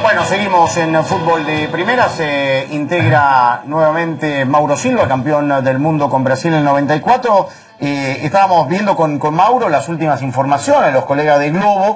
Bueno, seguimos en fútbol de primera. Se integra nuevamente Mauro Silva, campeón del mundo con Brasil en el 94. Estábamos viendo con Mauro las últimas informaciones, los colegas de Globo,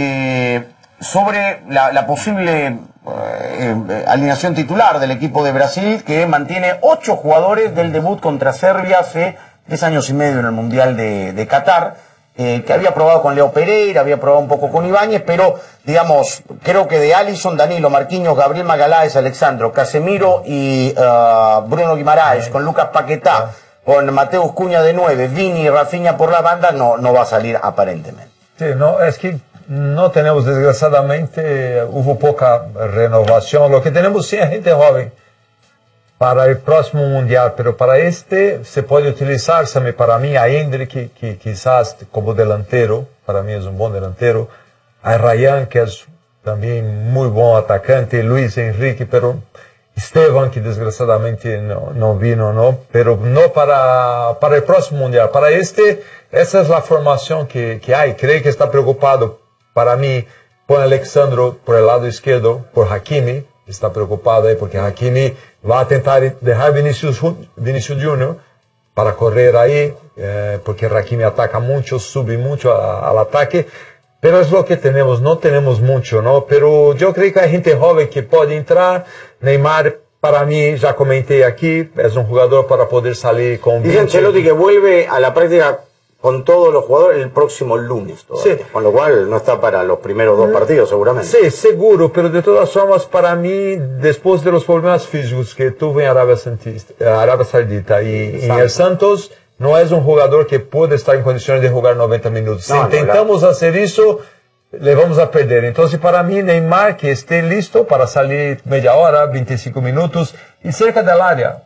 sobre la posible alineación titular del equipo de Brasil, que mantiene 8 jugadores del debut contra Serbia hace 3 años y medio en el Mundial de Qatar. Que había probado con Leo Pereira, había probado un poco con Ibáñez, pero, digamos, creo que de Alisson, Danilo, Marquinhos, Gabriel Magalhães, Alexandro, Casemiro y Bruno Guimaraes, con Lucas Paquetá, con Mateus Cunha de 9, Vini y Rafinha por la banda, no va a salir aparentemente. Sí, no, es que no tenemos, desgraciadamente, hubo poca renovación. Lo que tenemos sí es gente joven para el próximo mundial, pero para este se puede utilizar, para mí, a Endrick, que quizás como delantero, para mí es un buen delantero, a Ryan, que es también muy buen atacante, Luis Enrique, pero Esteban, que desgraciadamente no vino, ¿no? Pero no para el próximo mundial. Para este, esa es la formación que hay. Creo que está preocupado, para mí, por Alexandro por el lado izquierdo, por Hakimi. Está preocupado porque Hakimi va a tentar dejar Vinicius Junior para correr ahí, porque Hakimi ataca mucho, sube mucho al ataque, pero es lo que tenemos, no tenemos mucho, ¿no? Pero yo creo que hay gente joven que puede entrar. Neymar, para mí, ya comenté aquí, es un jugador para poder salir con... Dice Ancelotti que vuelve a la práctica con todos los jugadores el próximo lunes todavía. Sí. Con lo cual no está para los primeros 2 partidos seguramente. Sí, seguro, pero de todas formas para mí, después de los problemas físicos que tuve en Arabia Saudita y en el Santos, no es un jugador que puede estar en condiciones de jugar 90 minutos. Si intentamos hacer eso, le vamos a perder. Entonces para mí Neymar, que esté listo para salir media hora, 25 minutos y cerca del área,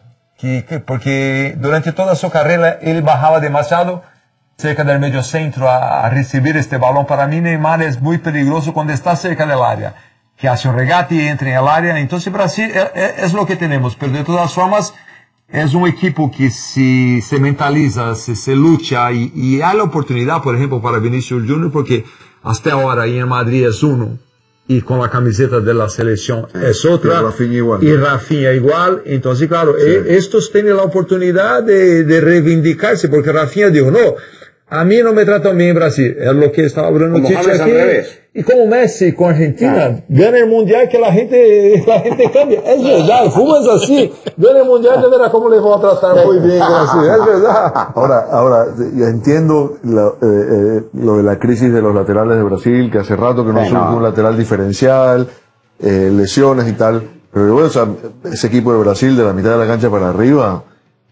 porque durante toda su carrera él bajaba demasiado cerca del medio centro a recibir este balón. Para mí Neymar es muy peligroso cuando está cerca del área, que hace un regate y entra en el área. Entonces Brasil es lo que tenemos, pero de todas formas es un equipo que se mentaliza, se lucha y hay la oportunidad, por ejemplo, para Vinicius Junior, porque hasta ahora en Madrid es uno y con la camiseta de la selección es otra, y Rafinha igual. Entonces claro, estos tienen la oportunidad de reivindicarse, porque Rafinha dijo, no, a mí no me tratan bien en Brasil, es lo que estaba hablando Chicho aquí. Y como Messi con Argentina gana el mundial, que la gente cambia. Es verdad, el fútbol es así. Gana el mundial, de verdad, cómo les va a tratar muy bien Brasil. Es verdad. Ahora, ya entiendo lo de la crisis de los laterales de Brasil, que hace rato que no surge un lateral diferencial, lesiones y tal. Pero bueno, o sea, ese equipo de Brasil, de la mitad de la cancha para arriba,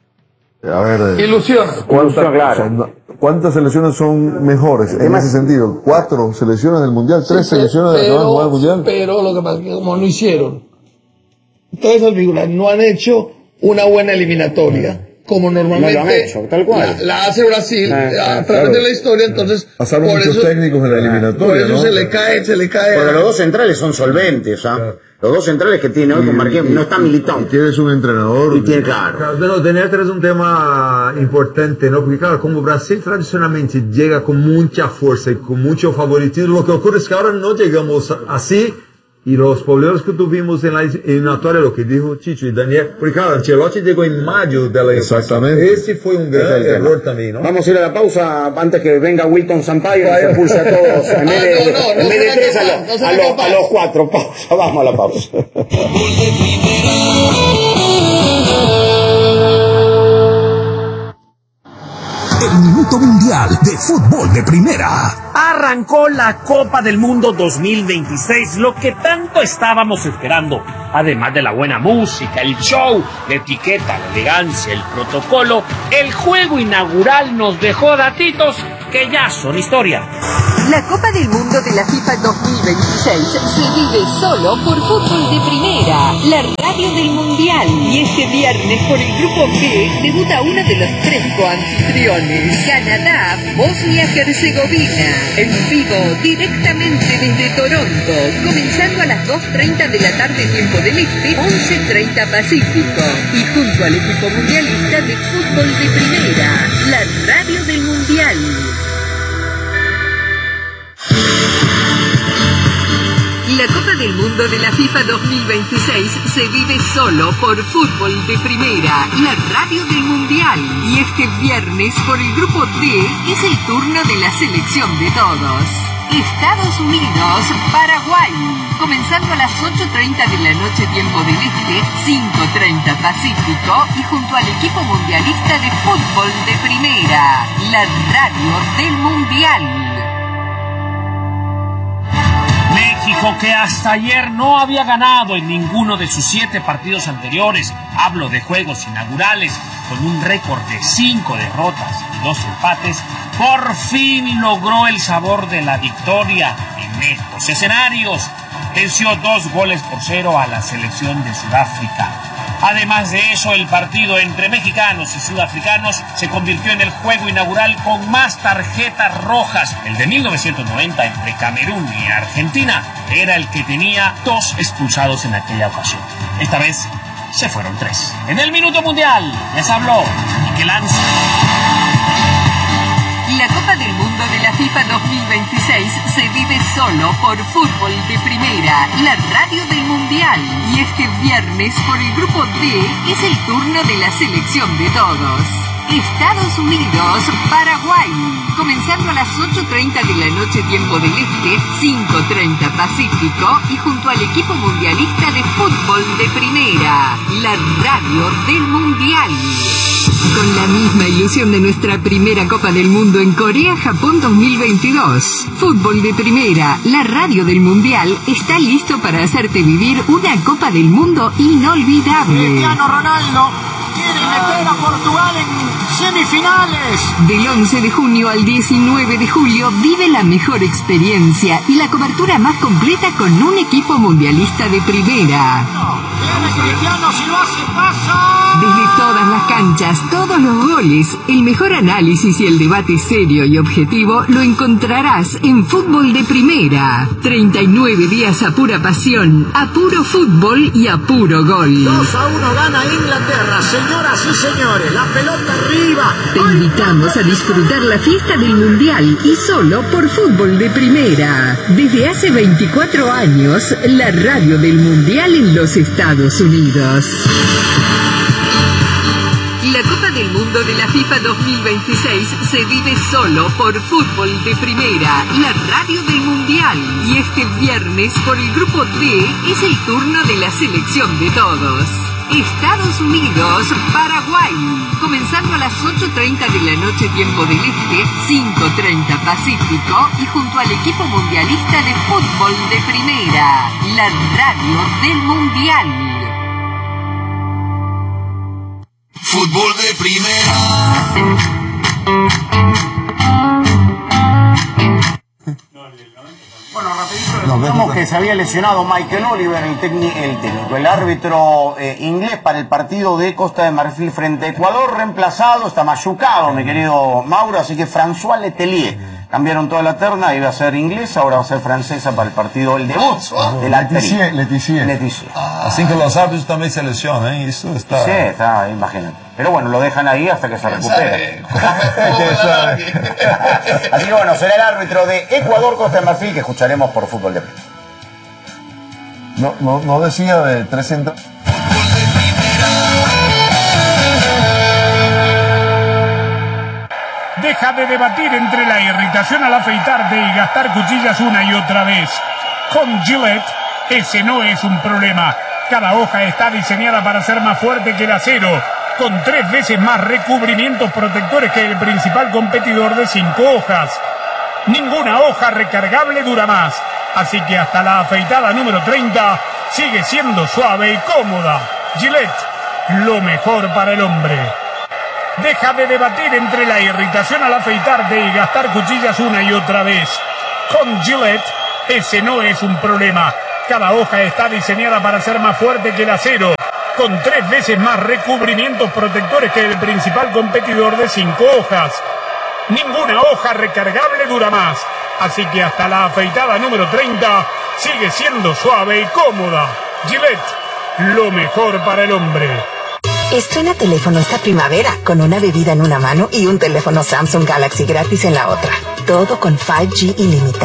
a ver... Ilusión, claro. ¿Cuántas selecciones son mejores en ese sentido? 4 selecciones del Mundial, 3 selecciones de las que van a jugar al Mundial. Pero lo que pasa es que como no hicieron, todas esas figuras no han hecho una buena eliminatoria, como normalmente no lo han hecho, tal cual. La hace Brasil a través de la historia. Entonces pasaron muchos técnicos en la eliminatoria, por eso ¿no? se le cae. Porque los 2 centrales son solventes, Los 2 centrales que tiene hoy con Marquinhos, no está Militão. Y tienes un entrenador. Y tiene, claro. Pero tener es un tema importante, ¿no? Porque claro, como Brasil tradicionalmente llega con mucha fuerza y con mucho favoritismo, lo que ocurre es que ahora no llegamos así. Y los problemas que tuvimos en la eliminatoria, lo que dijo Chicho y Daniel, porque claro, Ancelotti llegó en mayo de la Exactamente. Ese fue un gran error también, ¿no? Vamos a ir a la pausa antes que venga Wilton Sampaio y se expulse a todos. En vez de 3 a los 4. Pausa, vamos a la pausa. El Minuto Mundial de Fútbol de Primera. Arrancó la Copa del Mundo 2026, lo que tanto estábamos esperando. Además de la buena música, el show, la etiqueta, la elegancia, el protocolo, el juego inaugural nos dejó datitos que ya son historia. La Copa del Mundo de la FIFA 2026 se vive solo por Fútbol de Primera, la radio del Mundial. Y este viernes por el Grupo G debuta uno de los 3 coanfitriones, Canadá, Bosnia-Herzegovina, en vivo directamente desde Toronto, comenzando a las 2:30 de la tarde tiempo del Este, 11:30 Pacífico. Y junto al equipo mundialista de Fútbol de Primera, la radio del Mundial. La Copa del Mundo de la FIFA 2026 se vive solo por Fútbol de Primera, la radio del Mundial. Y este viernes, por el Grupo D, es el turno de la selección de todos. Estados Unidos, Paraguay. Comenzando a las 8:30 de la noche tiempo del Este, 5:30 Pacífico, y junto al equipo mundialista de Fútbol de Primera, la radio del Mundial. México, que hasta ayer no había ganado en ninguno de sus 7 partidos anteriores, hablo de juegos inaugurales, con un récord de 5 derrotas y 2 empates, por fin logró el sabor de la victoria en estos escenarios. Venció 2-0 a la selección de Sudáfrica. Además de eso, el partido entre mexicanos y sudafricanos se convirtió en el juego inaugural con más tarjetas rojas. El de 1990 entre Camerún y Argentina era el que tenía 2 expulsados en aquella ocasión. Esta vez se fueron 3. En el Minuto Mundial les habló Miquel Lanza. La Copa del Mundo de la FIFA 2026 se vive solo por Fútbol de Primera, la radio del Mundial. Y este viernes, por el Grupo D, es el turno de la selección de todos. Estados Unidos, Paraguay. Comenzando a las 8:30 de la noche tiempo del Este, 5:30 Pacífico, y junto al equipo mundialista de Fútbol de Primera, la radio del Mundial. Con la misma ilusión de nuestra primera Copa del Mundo en Corea-Japón 2022, Fútbol de Primera, la radio del Mundial, está listo para hacerte vivir una Copa del Mundo inolvidable. Cristiano Ronaldo quiere meter a Portugal en semifinales. Del 11 de junio al 19 de julio vive la mejor experiencia y la cobertura más completa con un equipo mundialista de primera. Viene Cristiano, si lo hace pasa. Desde todas las canchas, todos los goles, el mejor análisis y el debate serio y objetivo lo encontrarás en Fútbol de Primera. 39 días a pura pasión, a puro fútbol y a puro gol. 2-1 gana Inglaterra, señoras y señores, la pelota arriba. Te invitamos a disfrutar la fiesta del Mundial y solo por Fútbol de Primera. Desde hace 24 años, la radio del Mundial en los Estados Unidos. La Copa del Mundo de la FIFA 2026 se vive solo por Fútbol de Primera, la radio del Mundial. Y este viernes, por el Grupo D, es el turno de la selección de todos. Estados Unidos, Paraguay. Comenzando a las 8:30 de la noche tiempo del Este, 5:30 Pacífico, y junto al equipo mundialista de Fútbol de Primera, la radio del Mundial. Fútbol de Primera. Bueno, rapidito vemos que se había lesionado Michael Oliver, el árbitro inglés para el partido de Costa de Marfil frente a Ecuador, reemplazado, está machucado, mi querido Mauro, así que François Letelier. Cambiaron toda la terna, iba a ser inglesa, ahora va a ser francesa para el partido, el debut del Almería. Letizier. Así que los árbitros también se lesionan, ¿eh? Eso está... Sí, está, imagínate. Pero bueno, lo dejan ahí hasta que se recupere. Así que bueno, será el árbitro de Ecuador, Costa de Marfil, que escucharemos por Fútbol de Primera. No decía de 3 centros. Deja de debatir entre la irritación al afeitarte y gastar cuchillas una y otra vez. Con Gillette, ese no es un problema. Cada hoja está diseñada para ser más fuerte que el acero, con 3 veces más recubrimientos protectores que el principal competidor de 5 hojas. Ninguna hoja recargable dura más, así que hasta la afeitada número 30 sigue siendo suave y cómoda. Gillette, lo mejor para el hombre. Deja de debatir entre la irritación al afeitarte y gastar cuchillas una y otra vez. Con Gillette, ese no es un problema. Cada hoja está diseñada para ser más fuerte que el acero, con 3 veces más recubrimientos protectores que el principal competidor de 5 hojas. Ninguna hoja recargable dura más, así que hasta la afeitada número 30 sigue siendo suave y cómoda. Gillette, lo mejor para el hombre. Estrena teléfono esta primavera con una bebida en una mano y un teléfono Samsung Galaxy gratis en la otra. Todo con 5G ilimitado.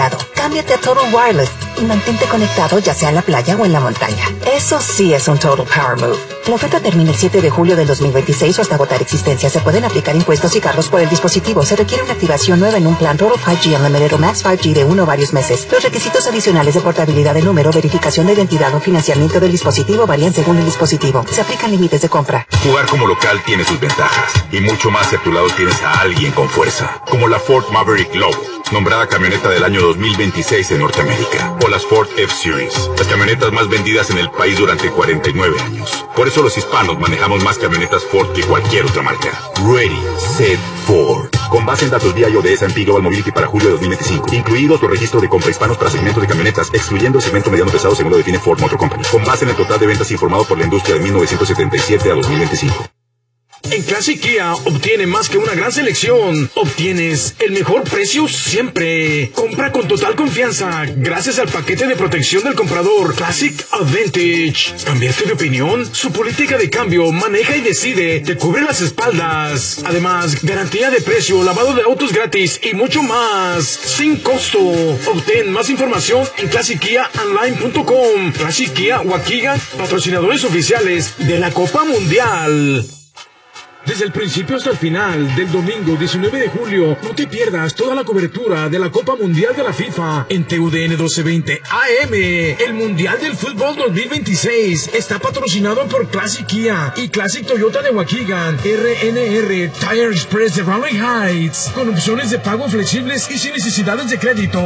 cámbiate a Total Wireless y mantente conectado ya sea en la playa o en la montaña. Eso sí es un Total Power Move. La oferta termina el 7 de julio del 2026 o hasta agotar existencia. Se pueden aplicar impuestos y cargos por el dispositivo. Se requiere una activación nueva en un plan Total 5G Unlimited o Max 5G de 1 o varios meses. Los requisitos adicionales de portabilidad de número, verificación de identidad o financiamiento del dispositivo varían según el dispositivo. Se aplican límites de compra. Jugar como local tiene sus ventajas y mucho más si a tu lado tienes a alguien con fuerza, como la Ford Maverick Lobo, nombrada camioneta del año 2026 en Norteamérica, o las Ford F-Series, las camionetas más vendidas en el país durante 49 años. Por eso los hispanos manejamos más camionetas Ford que cualquier otra marca. Ready, Set, Ford. Con base en datos VIO de S&P Global Mobility para julio de 2025, incluidos los registros de compra hispanos para segmento de camionetas, excluyendo el segmento mediano pesado según lo define Ford Motor Company, con base en el total de ventas informado por la industria de 1977 a 2025. En Classic Kia obtiene más que una gran selección. Obtienes el mejor precio siempre. Compra con total confianza gracias al paquete de protección del comprador Classic Advantage. ¿Cambiaste de opinión? Su política de cambio, maneja y decide, te cubre las espaldas. Además, garantía de precio, lavado de autos gratis y mucho más sin costo. Obtén más información en ClassicKiaOnline.com. Classic Kia Waukegan, patrocinadores oficiales de la Copa Mundial. Desde el principio hasta el final del domingo 19 de julio, no te pierdas toda la cobertura de la Copa Mundial de la FIFA en TUDN 1220 AM. El Mundial del Fútbol 2026 está patrocinado por Classic Kia y Classic Toyota de Waukegan, RNR Tire Express de Raleigh Heights, con opciones de pago flexibles y sin necesidades de crédito.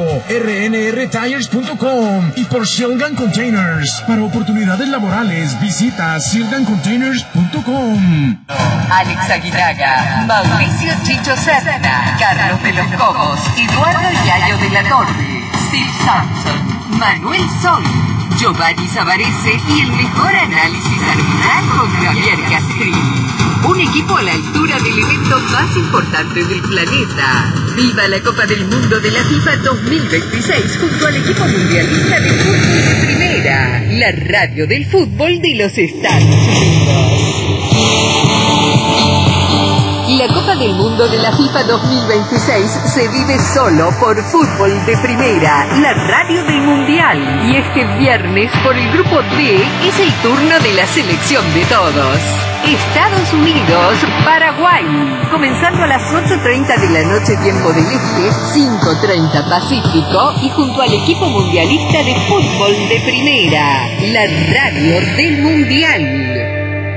RNRTires.com y por Shilgan Containers. Para oportunidades laborales, visita shilgancontainers.com. Alex Aguinaga, Mauricio Chicho Serna, Carlos de los Cobos, Eduardo Yayo de la Torre, Steve Sampson, Manuel Sol, Giovanni Savarese y el mejor análisis arbitral con Javier Castrini. Un equipo a la altura del evento más importante del planeta. ¡Viva la Copa del Mundo de la FIFA 2026 junto al equipo mundialista de fútbol de primera! La radio del fútbol de los Estados Unidos. La Copa del Mundo de la FIFA 2026 se vive solo por Fútbol de Primera, la radio del Mundial. Y este viernes, por el Grupo D, es el turno de la selección de todos. Estados Unidos, Paraguay. Comenzando a las 8:30 de la noche, tiempo del Este, 5:30 Pacífico, y junto al equipo mundialista de Fútbol de Primera, la radio del Mundial.